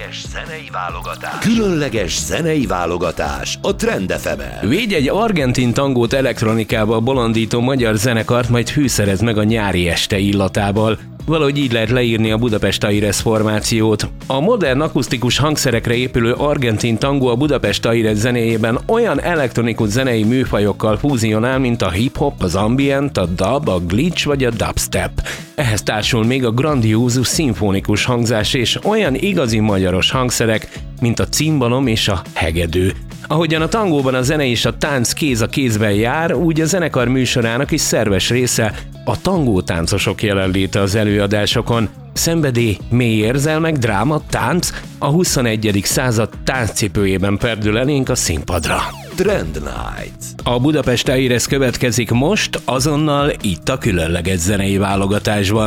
Különleges zenei válogatás a Trend FM-en. Védj egy argentin tangót elektronikába bolondító magyar zenekart, majd fűszerezd meg a nyári este illatával. Valahogy így lehet leírni a Budapest Aires formációt. A modern akusztikus hangszerekre épülő argentin tangó a Budapest Aires zenéjében olyan elektronikus zenei műfajokkal fúzionál, mint a hip-hop, az ambient, a dub, a glitch vagy a dubstep. Ehhez társul még a grandiózus szimfonikus hangzás és olyan igazi magyaros hangszerek, mint a cimbalom és a hegedű. Ahogyan a tangóban a zene és a tánc kéz a kézben jár, úgy a zenekar műsorának is szerves része a tangótáncosok jelenléte az előadásokon. Szenvedély, mély érzelmek, dráma, tánc a 21. század tánccipőjében perdül elénk a színpadra. Trend Night. A Budapest Aires következik most, azonnal itt a különleges zenei válogatásban.